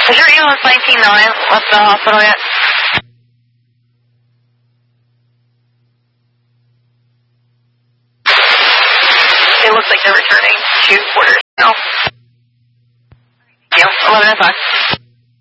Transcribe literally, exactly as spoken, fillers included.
Is your ambulance nineteen nine left the hospital yet? It looks like they're returning to quarters now. Yeah, eleven oh five.